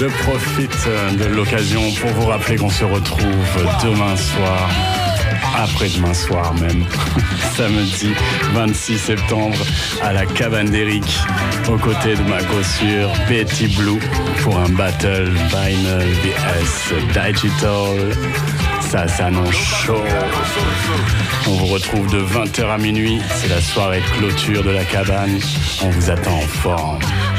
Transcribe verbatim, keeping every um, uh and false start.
Je profite de l'occasion pour vous rappeler qu'on se retrouve demain soir, après-demain soir même, samedi vingt-six septembre, à la cabane d'Eric, aux côtés de ma gossure Betty Blue, pour un battle vinyl V S digital. Ça s'annonce chaud. On vous retrouve de vingt heures à minuit. C'est la soirée de clôture de la cabane. On vous attend en forme.